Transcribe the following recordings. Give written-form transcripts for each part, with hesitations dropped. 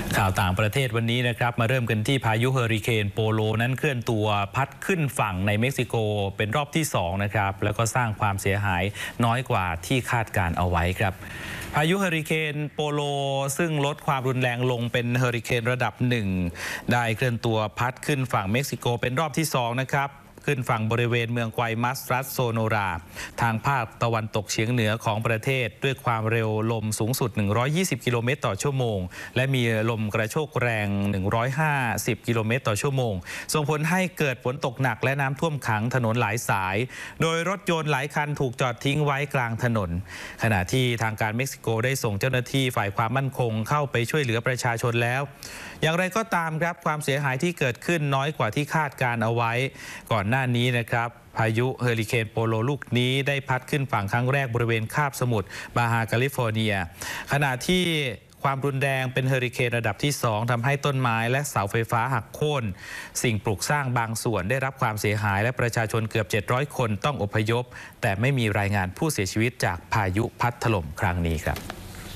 ข่าวต่างประเทศวันนี้นะครับมาเริ่มกันที่พายุเฮอริเคนโปโลนั้นเคลื่อนตัวพัดขึ้นฝั่งในเม็กซิโกเป็นรอบที่2นะครับแล้วก็สร้างความเสียหายน้อยกว่าที่คาดการเอาไว้ครับพายุเฮอริเคนโปโลซึ่งลดความรุนแรงลงเป็นเฮอริเคนระดับ1ได้เคลื่อนตัวพัดขึ้นฝั่งเม็กซิโกเป็นรอบที่2นะครับขึ้นฝั่งบริเวณเมืองไกวมัสรัสโซโนราทางภาคตะวันตกเฉียงเหนือของประเทศด้วยความเร็วลมสูงสุด120กิโลเมตรต่อชั่วโมงและมีลมกระโชกแรง150กิโลเมตรต่อชั่วโมงส่งผลให้เกิดฝนตกหนักและน้ำท่วมขังถนนหลายสายโดยรถยนต์หลายคันถูกจอดทิ้งไว้กลางถนนขณะที่ทางการเม็กซิโกได้ส่งเจ้าหน้าที่ฝ่ายความมั่นคงเข้าไปช่วยเหลือประชาชนแล้วอย่างไรก็ตามครับความเสียหายที่เกิดขึ้นน้อยกว่าที่คาดการเอาไว้ก่อนหน้านี้นะครับพายุเฮอริเคนโปโลลูกนี้ได้พัดขึ้นฝั่งครั้งแรกบริเวณคาบสมุทรบาฮาแคลิฟอร์เนียขณะที่ความรุนแรงเป็นเฮอริเคนระดับที่2ทำให้ต้นไม้และเสาไฟฟ้าหักโค่นสิ่งปลูกสร้างบางส่วนได้รับความเสียหายและประชาชนเกือบ700คนต้องอพยพแต่ไม่มีรายงานผู้เสียชีวิตจากพายุพัดถล่มครั้งนี้ครับ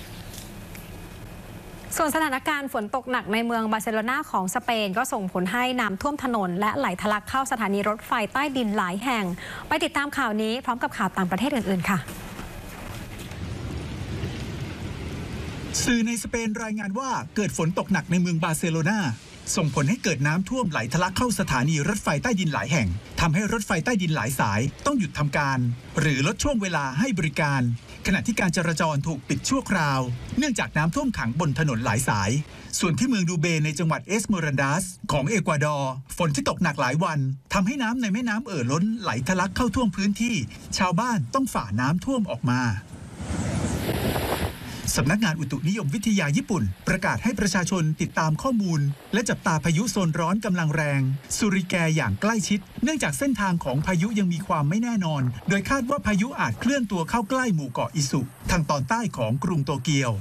ส่วนสถานการณ์ฝนตกหนักในเมืองบาร์เซโลนาของสเปนก็ส่งผลให้น้ำท่วมถนนและไหลทะลักเข้าสถานีรถไฟใต้ดินหลายแห่งไปติดตามข่าวนี้พร้อมกับข่าวต่างประเทศอื่นๆค่ะสื่อในสเปนรายงานว่าเกิดฝนตกหนักในเมืองบาร์เซโลนาส่งผลให้เกิดน้ำท่วมไหลทะลักเข้าสถานีรถไฟใต้ดินหลายแห่งทำให้รถไฟใต้ดินหลายสายต้องหยุดทำการหรือลดช่วงเวลาให้บริการขณะที่การจราจรถูกปิดชั่วคราวเนื่องจากน้ำท่วมขังบนถนนหลายสายส่วนที่เมืองดูเบในจังหวัดเอสเมรัลดาสของเอกวาดอร์ฝนที่ตกหนักหลายวันทำให้น้ำในแม่น้ำล้นไหลทะลักเข้าท่วมพื้นที่ชาวบ้านต้องฝ่าน้ำท่วมออกมาสำนักงานอุตุนิยมวิทยาญี่ปุ่นประกาศให้ประชาชนติดตามข้อมูลและจับตาพายุโซนร้อนกำลังแรงซูริแกอย่างใกล้ชิดเนื่องจากเส้นทางของพายุยังมีความไม่แน่นอนโดยคาดว่าพายุอาจเคลื่อนตัวเข้าใกล้หมู่เกาะอิสุทางตอนใต้ของกรุงโตเกีย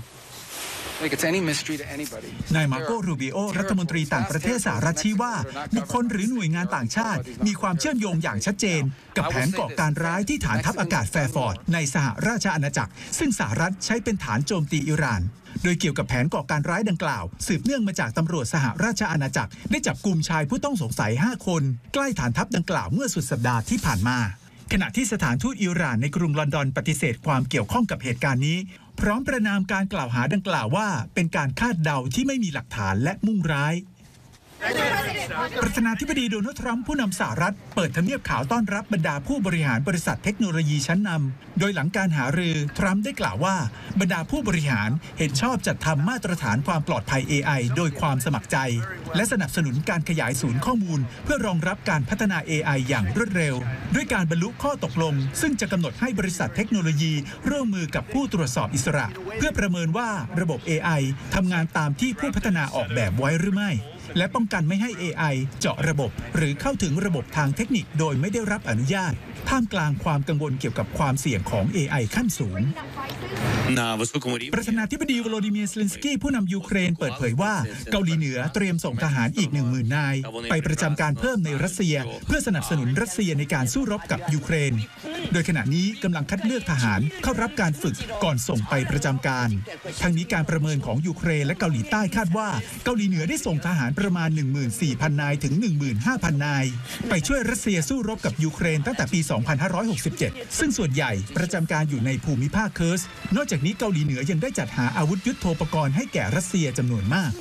วนายมาโกรูบิโอรัฐมนตรีต่างประเทศสหรัฐชี้ว่าบุคคลหรือหน่วยงานต่างชาติมีความเชื่อมโยงอย่างชัดเจนกับแผนก่อการร้ายที่ฐานทัพอากาศแฟร์ฟอร์ดในสหราชอาณาจักรซึ่งสหรัฐใช้เป็นฐานโจมตีอิหร่านโดยเกี่ยวกับแผนก่อการร้ายดังกล่าวสืบเนื่องมาจากตำรวจสหราชอาณาจักรได้จับกุมชายผู้ต้องสงสัย5คนใกล้ฐานทัพดังกล่าวเมื่อสุดสัปดาห์ที่ผ่านมาขณะที่สถานทูตอิหร่านในกรุงลอนดอนปฏิเสธความเกี่ยวข้องกับเหตุการณ์นี้พร้อมประณามการกล่าวหาดังกล่าวว่าเป็นการคาดเดาที่ไม่มีหลักฐานและมุ่งร้ายประธานาธิบดีโดนัลด์ทรัมป์ผู้นำสหรัฐเปิดทำเนียบขาวต้อนรับบรรดาผู้บริหารบริษัทเทคโนโลยีชั้นนำโดยหลังการหารือทรัมป์ได้กล่าวว่าบรรดาผู้บริหารเห็นชอบจัดทำมาตรฐานความปลอดภัย AI โดยความสมัครใจและสนับสนุนการขยายศูนย์ข้อมูลเพื่อรองรับการพัฒนา AI อย่างรวดเร็วด้วยการบรรลุข้อตกลงซึ่งจะกำหนดให้บริษัทเทคโนโลยีร่วมมือกับผู้ตรวจสอบอิสระเพื่อประเมินว่าระบบ AI ทำงานตามที่ผู้พัฒนาออกแบบไว้หรือไม่และป้องกันไม่ให้ AI เจาะระบบหรือเข้าถึงระบบทางเทคนิคโดยไม่ได้รับอนุญาตท่ามกลางความกังวลเกี่ยวกับความเสี่ยงของ AI ขั้นสูงประธานาธิบดีวโลดิเมียร์ เซเลนสกี้ผู้นำยูเครนเปิดเผยว่าเกาหลีเหนือเตรียมส่งทหารอีก 10,000 นายไปประจำการเพิ่มในรัสเซียเพื่อสนับสนุนรัสเซียในการสู้รบกับยูเครนโดยขณะนี้กำลังคัดเลือกทหารเข้ารับการฝึกก่อนส่งไปประจำการทั้งนี้การประเมินของยูเครนและเกาหลีใต้คาดว่าเกาหลีเหนือได้ส่งทหารประมาณ 14,000 นายถึง 15,000 นายไปช่วยรัสเซียสู้รบกับยูเครนตั้งแต่ปี 2567 ซึ่งส่วนใหญ่ประจำการอยู่ในภูมิภาคเคิร์สนอกจากนี้เกาหลีเหนือยังได้จัดหาอาวุธยุทโธปกรณ์ให้แก่รัสเซียจำนวนมาก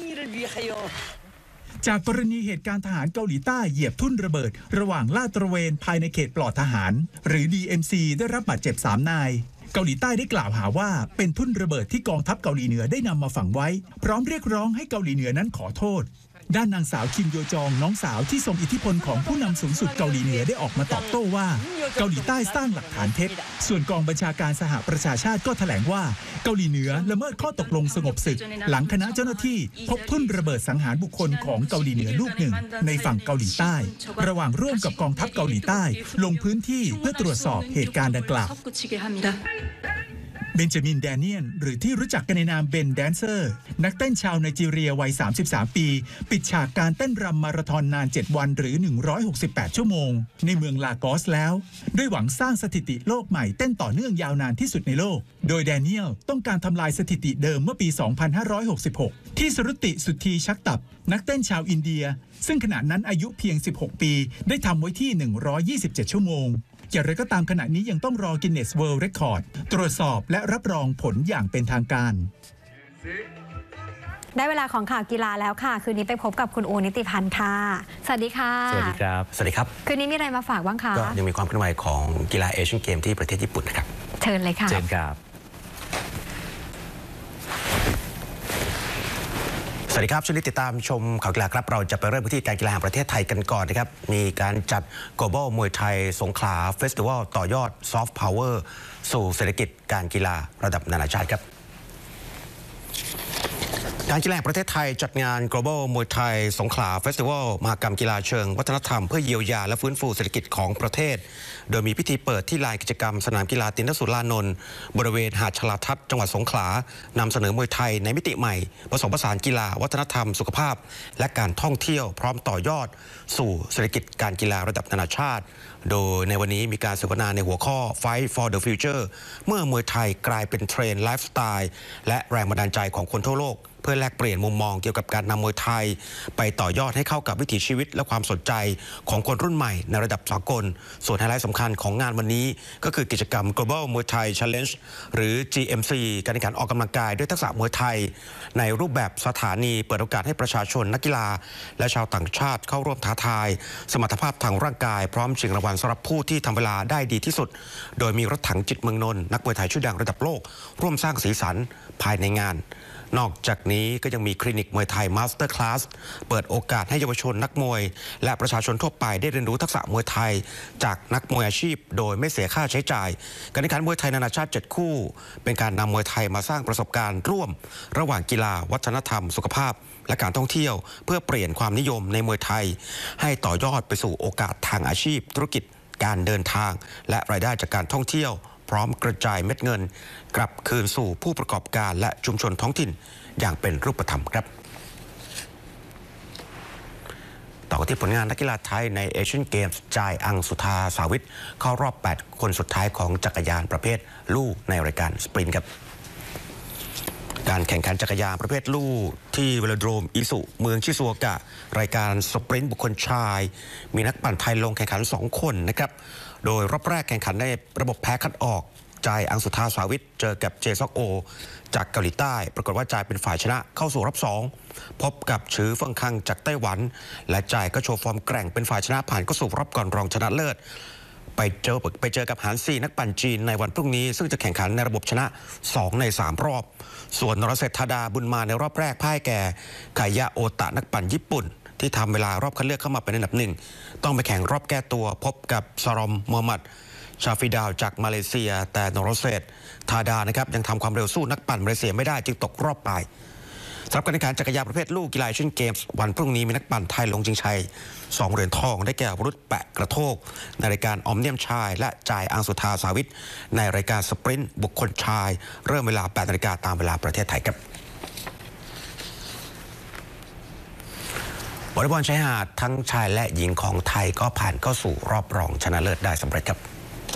จากกรณีเหตุการณ์ทหารเกาหลีใต้เหยียบทุ่นระเบิดระหว่างลาดตระเวนภายในเขตปลอดทหารหรือ DMZ ได้รับบาดเจ็บ3 นายเกาหลีใต้ได้กล่าวหาว่าเป็นทุ่นระเบิดที่กองทัพเกาหลีเหนือได้นำมาฝังไว้พร้อมเรียกร้องให้เกาหลีเหนือนั้นขอโทษด้านนางสาวคิมโยจองน้องสาวที่ทรงอิทธิพลของผู้นำสูงสุดเกาหลีเหนือได้ออกมาตอบโต้ว่าเกาหลีใต้สร้างหลักฐานเท็จส่วนกองบัญชาการสหประชาชาติก็แถลงว่าเกาหลีเหนือละเมิดข้อตกลงสงบศึกหลังคณะเจ้าหน้าที่พบทุ่นระเบิดสังหารบุคคลของเกาหลีเหนือลูกหนึ่งในฝั่งเกาหลีใต้ระหว่างร่วมกับกองทัพเกาหลีใต้ลงพื้นที่เพื่อตรวจสอบเหตุการณ์ดังกล่าวเบนจามิน แดเนียลหรือที่รู้จักกันในนามเบนแดนเซอร์นักเต้นชาวไนจีเรียวัย 33 ปี ปิดฉากการเต้นรำมาราธอนนาน 7 วันหรือ 168 ชั่วโมงในเมืองลากอสแล้วด้วยหวังสร้างสถิติโลกใหม่เต้นต่อเนื่องยาวนานที่สุดในโลกโดยแดเนียลต้องการทำลายสถิติเดิมเมื่อปี 2566 ที่สรุติสุธีชักตับนักเต้นชาวอินเดียซึ่งขณะนั้นอายุเพียง 16 ปีได้ทำไว้ที่ 127 ชั่วโมงอย่างไรก็ตามขณะนี้ยังต้องรอ Guinness World Record ตรวจสอบและรับรองผลอย่างเป็นทางการได้เวลาของข่าวกีฬาแล้วค่ะคืนนี้ไปพบกับคุณโอนิติพันธ์ค่ะสวัสดีค่ะสวัสดีครับสวัสดีครับคืนนี้มีอะไรมาฝากบ้างคะก็ยังมีความเคลื่อนไหวของกีฬาเอเชียนเกมที่ประเทศญี่ปุ่นนะครับเชิญเลยค่ะเชิญครับสวัสดีครับช่วงนี้ติดตามชมข่าวกีฬาครับเราจะไปเริ่มที่การกีฬาแห่งประเทศไทยกันก่อนนะครับมีการจัด Global มวยไทยสงขลาเฟสติวัลต่อยอดซอฟต์พาวเวอร์สู่เศรษฐกิจการกีฬาระดับนานาชาติครับการกีฬาแห่งประเทศไทยจัดงาน Global มวยไทยสงขลาเฟสติวัลมหกรรมกีฬาเชิงวัฒนธรรมเพื่อเยียวยาและฟื้นฟูเศรษฐกิจของประเทศโดยมีพิธีเปิดที่ลานกิจกรรมสนามกีฬาตินสุรานนท์บริเวณหาดชลาทัศน์จังหวัดสงขลานำเสนอมวยไทยในมิติใหม่ผสมผสานกีฬาวัฒนธรรมสุขภาพและการท่องเที่ยวพร้อมต่อยอดสู่เศรษฐกิจการกีฬาระดับนานาชาติโดยในวันนี้มีการเสวนาในหัวข้อ Fight for the Future เมื่อมวยไทยกลายเป็นเทรนด์ไลฟ์สไตล์และแรงบันดาลใจของคนทั่วโลกเพื่อแลกเปลี่ยนมุมมองเกี่ยวกับการนำมวยไทยไปต่อยอดให้เข้ากับวิถีชีวิตและความสนใจของคนรุ่นใหม่ในระดับสากลส่วนไฮไลท์สำคัญของงานวันนี้ก็คือกิจกรรม Global มวยไทย Challenge หรือ GMC การแข่งขันออกกำลังกายด้วยทักษะมวยไทยในรูปแบบสถานีเปิดโอกาสให้ประชาชนนักกีฬาและชาวต่างชาติเข้าร่วมท้าทายสมรรถภาพทางร่างกายพร้อมชิงรางวัลสำหรับผู้ที่ทำเวลาได้ดีที่สุดโดยมีรถถังจิตเมืองนนท์นักมวยไทยชื่อดังระดับโลกร่วมสร้างสีสันภายในงานนอกจากนี้ก็ยังมีคลินิกมวยไทยมาสเตอร์คลาสเปิดโอกาสให้เยาวชนนักมวยและประชาชนทั่วไปได้เรียนรู้ทักษะมวยไทยจากนักมวยอาชีพโดยไม่เสียค่าใช้จ่ายการแข่งขันมวยไทยนานาชาติ7คู่เป็นการนำมวยไทยมาสร้างประสบการณ์ร่วมระหว่างกีฬาวัฒนธรรมสุขภาพและการท่องเที่ยวเพื่อเปลี่ยนความนิยมในมวยไทยให้ต่อยอดไปสู่โอกาสทางอาชีพธุรกิจการเดินทางและรายได้จากการท่องเที่ยวพร้อมกระจายเม็ดเงินกลับคืนสู่ผู้ประกอบการและชุมชนท้องถิ่นอย่างเป็นรูปธรรมครับต่อกันที่ผลงานนักกีฬาไทยในเอเชียนเกมส์จ่ายอังสุธาสาวิทเข้ารอบ8คนสุดท้ายของจักรยานประเภทลู่ในรายการสปรินต์ครับการแข่งขันจักรยานประเภทลู่ที่เวโลโดรมอิสุเมืองชิซูโอกะรายการสปรินต์บุคคลชายมีนักปั่นไทยลงแข่งขัน2คนนะครับโดยรอบแรกแข่งขันในระบบแพ้คัดออกจ่ายอังสุธาสาวิทเจอกับเจซอกโอจากเกาหลีใต้ปรากฏว่าจ่ายเป็นฝ่ายชนะเข้าสู่รอบ2พบกับชือเฟิงคังจากไต้หวันและจ่ายก็โชว์ฟอร์มแกร่งเป็นฝ่ายชนะผ่านเข้าสู่รอบก่อนรองชนะเลิศไปเจอกับหานซีนักปั่นจีนในวันพรุ่งนี้ซึ่งจะแข่งขันในระบบชนะ2ใน3รอบส่วนนรเศรษฐธาดาบุญมาในรอบแรกพ่ายแก่ไคยะโอตะนักปั่นญี่ปุ่นที่ทำเวลารอบคัดเลือกเข้ามาเป็นอันดับ1ต้องไปแข่งรอบแก้ตัวพบกับซารอมมูฮัมหมัดชาฟิดาวจากมาเลเซียแต่นรเศรษฐาดานะครับยังทำความเร็วสู้นักปั่นมาเลเซียไม่ได้จึงตกรอบไปสำหรับการแข่งขันจักรยานประเภทลู่กีฬาเอเชียนเกมส์วันพรุ่งนี้มีนักปั่นไทยลงชิงชัย2 เหรียญทองได้แก่วรุษแปะกระโทกในรายการออมเนียมชายและจ่ายอังสุธาสาวิทในรายการสปรินต์บุคคลชายเริ่มเวลา 8 นาฬิกาตามเวลาประเทศไทยครับวอลเลย์บอลชายหาดทั้งชายและหญิงของไทยก็ผ่านเข้าสู่รอบรองชนะเลิศได้สำเร็จครับ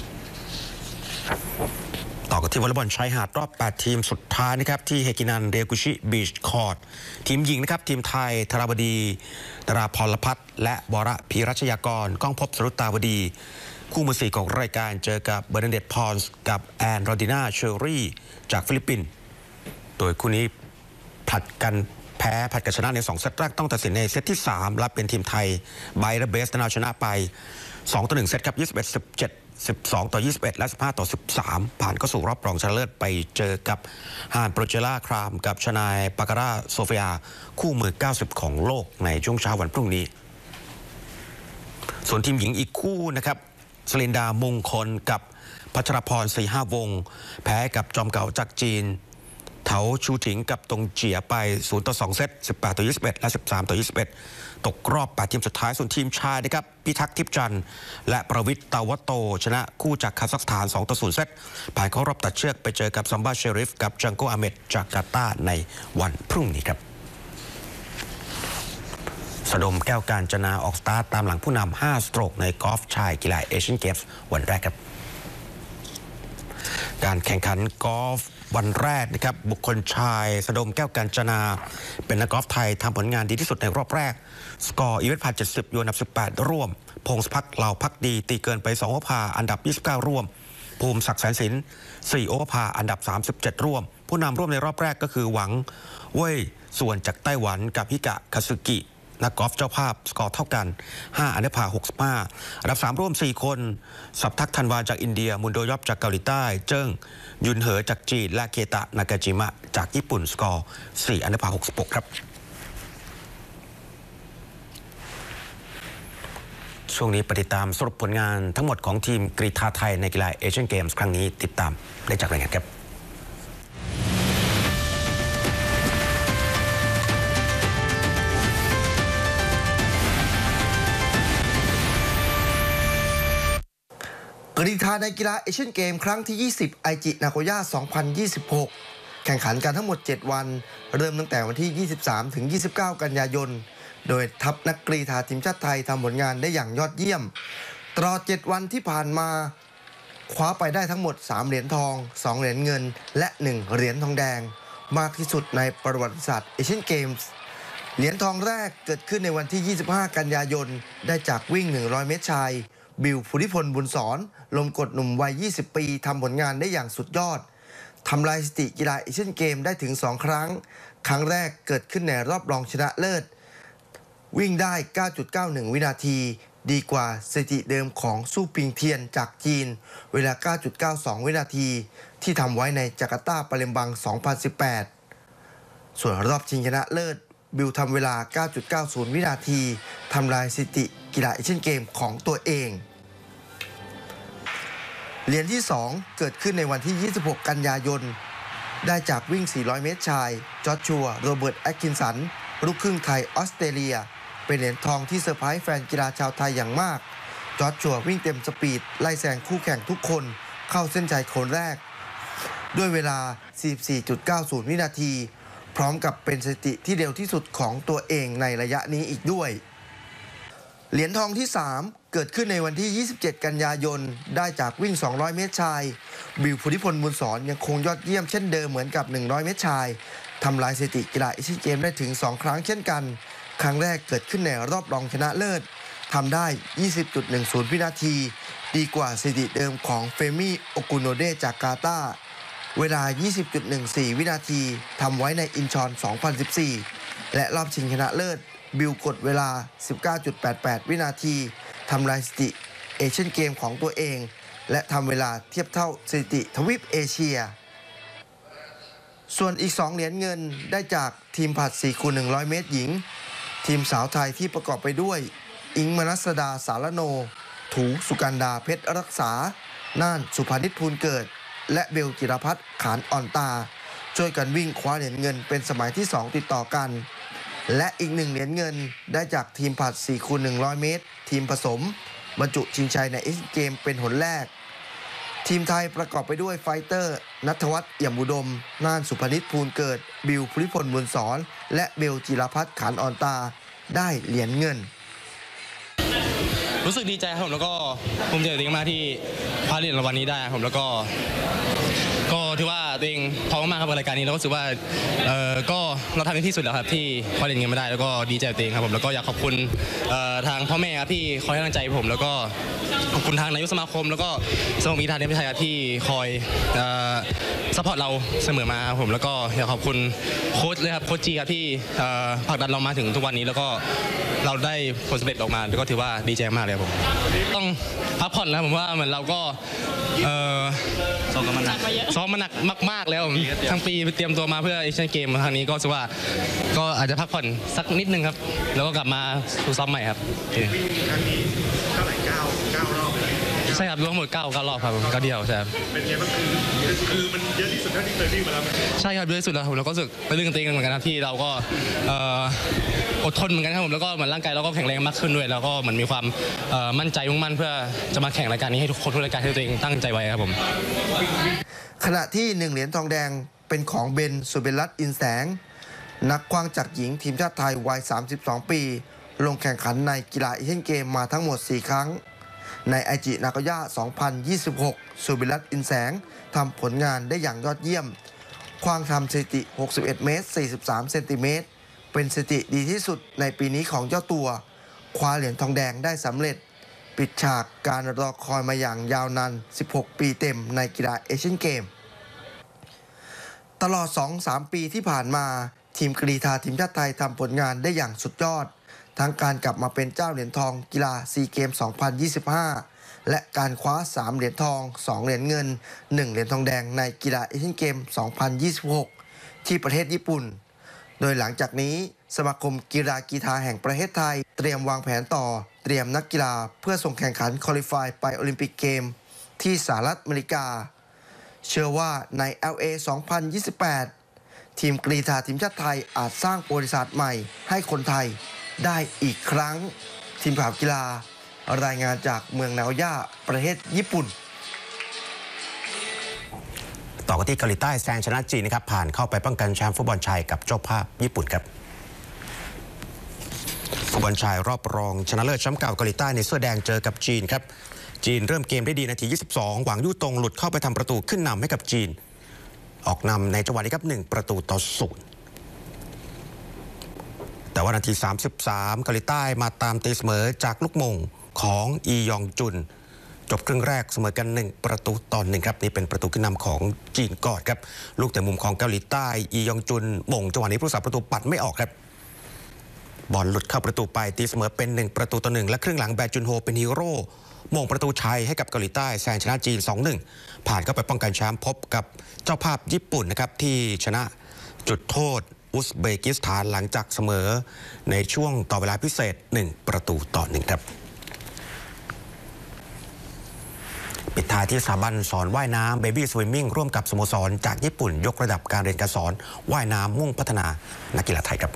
ต่อกันที่วอลเลย์บอลชายหาดรอบ8ทีมสุดท้ายนะครับที่เฮกินันเรียกุชิบีชคอร์ตทีมหญิงนะครับทีมไทยธราบดีตราพรพัฒน์และบระพีรัชยากรก้องพบสรุตตาวดีคู่มือ4ของรายการเจอกับเบอร์นาเดตพอนส์กับแอนโรดิน่าเชอรี่จากฟิลิปปินส์โดยคู่นี้ผลัดกันแพ้ผลัดกันชนะใน2เซตแรกต้องตัดสินในเซตที่3และเป็นทีมไทยไบและเบสชนะไป2-1เซตครับ21-17 12-21และ15-13ผ่านเข้าสู่รอบรองชนะเลิศไปเจอกับฮานโปรเจล่าครามกับชนายปาการาโซเฟียคู่มือ90ของโลกในช่วงเช้าวันพรุ่งนี้ส่วนทีมหญิงอีกคู่นะครับสลินดามงคลกับพัชรพร 4-5 วงแพ้กับจอมเก่าจากจีนเถาชูถิงกับตงเจียไป0-2 เซต 18-21 และ 13-21 ตกรอบ8ทีมสุดท้ายส่วนทีมชายนะครับพิทักษ์ทิพย์จันทร์และประวิทย์ตาวโตชนะคู่จากคาซัคสถาน 2-0 เซตผ่านเข้ารอบตัดเชือกไปเจอกับซัมบาเชริฟกับจังโกอาเมดจากกาตาร์ในวันพรุ่งนี้ครับสดมแก้วกาญจนาออกสตาร์ทตามหลังผู้นำ5 สโตรกในกอล์ฟชายกีฬาเอเชียนเกมส์วันแรกครับการแข่งขันกอล์ฟวันแรกนะครับบุคคลชายสดมแก้วกาญจนาเป็นนักกอล์ฟไทยทำผลงานดีที่สุดในรอบแรกสกอร์อีเวนต์ผ่าน70อยู่อันดับ18ร่วมพงศพักเหล่าพักดีตีเกินไป2 โอเวอร์พาอันดับ29ร่วมภูมิศักดิ์แสนสิน4 โอเวอร์พาอันดับ37ร่วมผู้นำร่วมในรอบแรกก็คือหวังเว่ยส่วนจากไต้หวันกับฮิกะคาซึกินักกอล์ฟเจ้าภาพสกอร์เท่ากัน5 อันดับ65อันดับ3ร่วม4คนสับทักธันวาจากอินเดียมุนโดยอบจากเกาหลีใต้เจิ้งยุนเหอจากจีนและเคตะนากาจิมะจากญี่ปุ่นสกอร์4 อันดับ66ครับช่วงนี้ปฏิตามสรุปผลงานทั้งหมดของทีมกรีฑาไทยในกีฬาเอเชียนเกมส์ครั้งนี้ติดตามได้จากรายงานครับกรีฑาในกีฬาเอเชียนเกมครั้งที่20ไอจินาโกย่า2026แข่งขันกันทั้งหมด7วันเริ่มตั้งแต่วันที่23ถึง29กันยายนโดยทัพนักกรีฑาทีมชาติไทยทำผลงานได้อย่างยอดเยี่ยมตลอด7วันที่ผ่านมาคว้าไปได้ทั้งหมด3 เหรียญทอง2 เหรียญเงินและ1 เหรียญทองแดงมากที่สุดในประวัติศาสตร์เอเชียนเกมส์เหรียญทองแรกเกิดขึ้นในวันที่25กันยายนได้จากวิ่ง100เมตรชายบิล ภูริพล บุญสอนลมกดหนุ่มวัย20ปีทำผลงานได้อย่างสุดยอดทำลายสถิติกีฬาเอเชียนเกมได้ถึง2 ครั้งครั้งแรกเกิดขึ้นในรอบรองชนะเลิศวิ่งได้ 9.91 วินาทีดีกว่าสถิติเดิมของสู้ปิงเทียนจากจีนเวลา 9.92 วินาทีที่ทำไว้ในจาการ์ตาปาเลมบัง 2018 ส่วนรอบชิงชนะเลิศบิลทำเวลา 9.90 วินาทีทำลายสถิติกีฬาเอเชียนเกมของตัวเองเหรียญที่2เกิดขึ้นในวันที่26กันยายนได้จากวิ่ง400เมตรชายจอร์ชัวโรเบิร์ตแอตคินสันลูกครึ่งไทยออสเตรเลียเป็นเหรียญทองที่เซอร์ไพรส์แฟนกีฬาชาวไทยอย่างมากจอร์ชัววิ่งเต็มสปีดไล่แซงคู่แข่งทุกคนเข้าเส้นชัยคนแรกด้วยเวลา 44.90 วินาทีพร้อมกับเป็นสถิติที่เร็วที่สุดของตัวเองในระยะนี้อีกด้วยเหรียญทองที่3เกิดขึ้นในวันที่27กันยายนได้จากวิ่ง200เมตรชายบิล ภูริพล บุญสอนยังคงยอดเยี่ยมเช่นเดิมเหมือนกับ100เมตรชายทำลายสถิติกีฬาเอเชียนเกมได้ถึง2 ครั้งเช่นกันครั้งแรกเกิดขึ้นในรอบรองชนะเลิศทำได้ 20.10 วินาทีดีกว่าสถิติเดิมของเฟมิโอกุโนเดจากกาตาร์เวลา 20.14 วินาทีทำไว้ในอินชอน 2014 และรอบชิงชนะเลิศบิลกดเวลา 19.88 วินาทีทำลายสถิติเอเชียนเกมของตัวเองและทำเวลาเทียบเท่าสถิติทวีปเอเชียส่วนอีก2 เหรียญเงินได้จากทีมผลัด 4x100 เมตรหญิงทีมสาวไทยที่ประกอบไปด้วยอิงค์ มนัสดา สารโนถูสุกันดา เพชรรักษาน่าน สุภานิช ภูลเกิดและเบล จิรพัฒน์ ขานอ่อนตาช่วยกันวิ่งคว้าเหรียญเงินเป็นสมัยที่2ติดต่อกันและอีก1 เหรียญเงินได้จากทีมผลัด 4x100 เมตรทีมผสมบรรจุชิงชัยในเอเชียนเกมเป็นหนแรกทีมไทยประกอบไปด้วยไฟเตอร์ณัฐวัฒน์ เอี่ยมอุดมน่าน สุภนิช ภูลเกิดบิล ภูริพล บุญสอนและเบล จิรพัฒน์ ขานอ่อนตาได้เหรียญเงินรู้สึกดีใจครับผมแล้วก็ภูมิใจตัวเองมากที่คว้าเหรียญรางวัลนี้ได้ครับผมแล้วก็ถือว่าตัวเองพร้อมมากครับกับรายการนี้แล้วก็รู้สึกว่าก็เราทำที่สุดแล้วครับที่คว้าเหรียญเงินมาได้แล้วก็ดีใจตัวเองครับผมแล้วก็อยากขอบคุณทางพ่อแม่ครับที่คอยให้กำลังใจผมแล้วก็ขอบคุณทางนายกสมาคมแล้วก็สมาคมกีฬาแห่งประเทศไทยที่คอยซัพพอร์ตเราเสมอมาครับผมแล้วก็อยากขอบคุณโค้ชเลยครับโค้ชจีครับที่ผลักดันเรามาถึงทุกวันนี้แล้วก็เราได้ผลสำเร็จออกมาแล้วก็ถือว่าดีใจมากเลยครับผมต้องพักผ่อนแล้วผมว่าเหมือนเราก็ซ้อมมาหนักมากๆแล้วทั้งปีเตรียมตัวมาเพื่อเอเชียนเกมครั้งนี้ก็รู้สึกว่าก็อาจจะพักผ่อนสักนิดนึงครับแล้วก็กลับมาฝึกซ้อมใหม่ครับครั้งนี้เท่าไหร่9 รอบเลยใช่ครับรวมทั้งหมด9รอบครับ9เดียวใช่ครับเป็นไงบ้างคือมันเยอะที่สุดเท่าที่เคยวิ่งมาแล้วใช่ครับเยอะที่สุดแล้วผมเราก็รู้สึกเป็นเรื่องตีกันเหมือนกันนะที่เราก็อดทนเหมือนกันครับผมแล้วก็เหมือนร่างกายเราก็แข็งแรงมากขึ้นด้วยแล้วก็เหมือนมีความมั่นใจมุ่งมั่นเพื่อจะมาแข่งรายการนี้ให้ทุกคนทุกรายการที่ตัวเองตั้งใจไว้ครับผมขณะที่1เหรียญทองแดงเป็นของเบน สุเบลรัตน์ อินแสงนักกว้างจักรหญิงทีมชาติไทยวัย32 ปีลงแข่งขันในกีฬาเอเชียนเกมมาทั้งหมด4ครั้งในไอจินากาย่า2026 สุเบลรัตน์ อินแสงทำผลงานได้อย่างยอดเยี่ยมคว้างทำสถิติ61 เมตร 43 เซนติเมตรเป็นสถิติดีที่สุดในปีนี้ของเจ้าตัวคว้าเหรียญทองแดงได้สำเร็จปิดฉากการรอคอยมาอย่างยาวนาน16 ปีเต็มในกีฬาเอเชียนเกมตลอด 2-3 ปีที่ผ่านมาทีมกรีฑาทีมชาติไทยทำผลงานได้อย่างสุดยอดทั้งการกลับมาเป็นเจ้าเหรียญทองกีฬาซีเกม 2025 และการคว้า3เหรียญทอง2เหรียญเงิน1เหรียญทองแดงในกีฬาเอเชียนเกม 2026 ที่ประเทศญี่ปุ่นโดยหลังจากนี้สมาคมกีฬากรีฑาแห่งประเทศไทยเตรียมวางแผนต่อเตรียมนักกีฬาเพื่อส่งแข่งขันควอลิฟายไปโอลิมปิกเกมที่สหรัฐอเมริกาเชื่อว่าใน LA 2028 ทีมกรีฑาทีมชาติไทยอาจสร้างประวัติศาสตร์ใหม่ให้คนไทยได้อีกครั้งทีมข่าวกีฬารายงานจากเมืองนาโกย่าประเทศญี่ปุ่นต่อกันที่เกาหลีใต้แซงชนะจีนนะครับผ่านเข้าไปป้องกันแชมป์ฟุตบอลชายกับเจ้าภาพญี่ปุ่นครับฟุตบอลชายรอบรองชนะเลิศแชมป์เก่าเกาหลีใต้ในเสื้อแดงเจอกับจีนครับจีนเริ่มเกมได้ดีนาที22หวังยู่ตงหลุดเข้าไปทำประตูขึ้นนำให้กับจีนออกนำในจังหวะนี้ครับ1-0แต่ว่านาที33เกาหลีใต้มาตามตีเสมอจากลูกมงของอียองจุนจบครึ่งแรกเสมอกัน1-1ครับนี่เป็นประตูขึ้นนำของจีนก่อนครับลูกแต่มุมของเกาหลีใต้อียองจุนมงจังหวะนี้ผู้รักษาประตูปัดไม่ออกครับบอลหลุดเข้าประตูไปตีเสมอเป็น1-1และครึ่งหลังแบจุนโฮเป็นฮีโร่มงประตูชัยให้กับเกาหลีใต้แซงชนะจีน 2-1 ผ่านเข้าไปป้องกันแชมป์พบกับเจ้าภาพญี่ปุ่นนะครับที่ชนะจุดโทษอุซเบกิสถานหลังจากเสมอในช่วงต่อเวลาพิเศษ1-1ครับปิดท้ายที่สถาบันสอนว่ายน้ำ Baby Swimming ร่วมกับสโมสรจากญี่ปุ่นยกระดับการเรียนการสอนว่ายน้ำมุ่งพัฒนานักกีฬาไทยครับ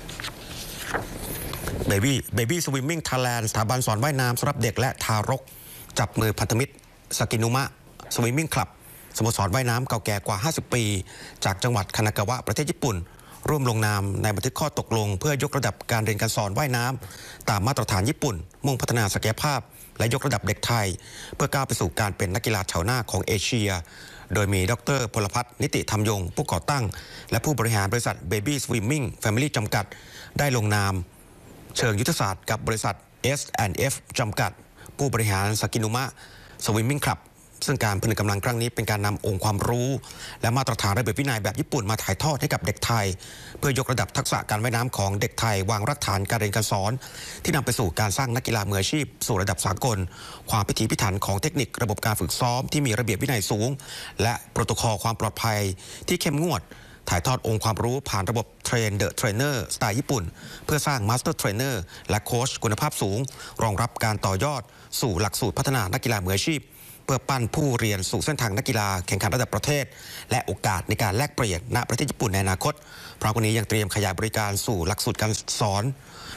Baby Swimming Thailand สถาบันสอนว่ายน้ำสำหรับเด็กและทารกจับมือพันธมิตรสกินุมะ Swimming Club สโมสรว่ายน้ำเก่าแก่กว่า50ปีจากจังหวัดคานากาวะประเทศญี่ปุ่นร่วมลงนามในบันทึกข้อตกลงเพื่อยกระดับการเรียนการสอนว่ายน้ำตามมาตรฐานญี่ปุ่นมุ่งพัฒนาศักยภาพและยกระดับเด็กไทยเพื่อก้าวไปสู่การเป็นนักกีฬาแถวหน้าของเอเชียโดยมีดร.พลพัฒน์นิติธรรมยงผู้ก่อตั้งและผู้บริหารบริษัท Baby Swimming Family จำกัดได้ลงนามเชิงยุทธศาสตร์กับบริษัท S&F จำกัดผู้บริหารสกินุมะ Swimming Club ซึ่งการผนึกกำลังครั้งนี้เป็นการนำองค์ความรู้และมาตรฐานระเบียบวินัยแบบญี่ปุ่นมาถ่ายทอดให้กับเด็กไทยเพื่อยกระดับทักษะการว่ายน้ำของเด็กไทยวางรากฐานการเรียนการสอนที่นำไปสู่การสร้างนักกีฬามืออาชีพสู่ระดับสากลความพิถีพิถันของเทคนิคระบบการฝึกซ้อมที่มีระเบียบวินัยสูงและโปรโตคอลความปลอดภัยที่เข้มงวดถ่ายทอดองค์ความรู้ผ่านระบบเทรนเดอะเทรนเนอร์สไตล์ญี่ปุ่นเพื่อสร้างมาสเตอร์เทรนเนอร์และโค้ชคุณภาพสูงรองรับการต่อยอดสู่หลักสูตรพัฒนานักกีฬามืออาชีพเพื่อปั้นผู้เรียนสู่เส้นทางนักกีฬาแข่งขันระดับประเทศและโอกาสในการแลกเปลี่ยนณประเทศญี่ปุ่นในอนาคตพร้อมกันนี้ยังเตรียมขยายบริการสู่หลักสูตรการสอน